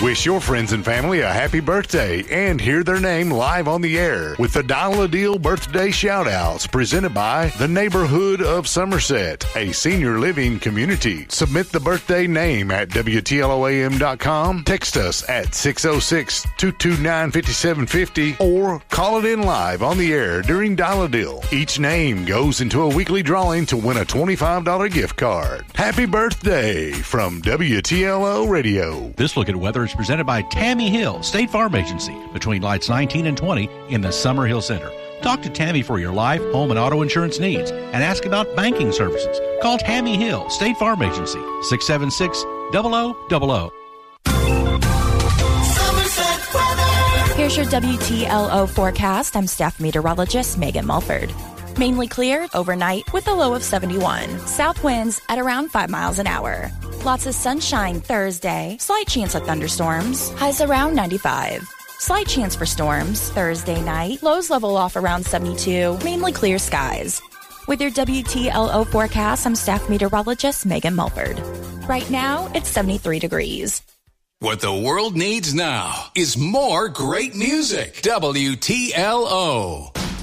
Wish your friends and family a happy birthday and hear their name live on the air with the Dial a Deal birthday shout-outs presented by the Neighborhood of Somerset, a senior living community. Submit the birthday name at WTLOAM.com, text us at 606-229-5750, or call it in live on the air during Dial a Deal. Each name goes into a weekly drawing to win a $25 gift card. Happy birthday from WTLO Radio. This look at weather is presented by Tammy Hill, State Farm Agency, between lights 19 and 20 in the Summer Hill Center. Talk to Tammy for your life, home, and auto insurance needs and ask about banking services. Call Tammy Hill, State Farm Agency, 676-0000. Here's your WTLO forecast. I'm staff meteorologist Megan Mulford. Mainly clear overnight with a low of 71. South winds at around 5 miles an hour. Lots of sunshine Thursday. Slight chance of thunderstorms. Highs around 95. Slight chance for storms Thursday night. Lows level off around 72. Mainly clear skies. With your WTLO forecast, I'm staff meteorologist Megan Mulford. Right now, it's 73 degrees. What the world needs now is more great music. WTLO.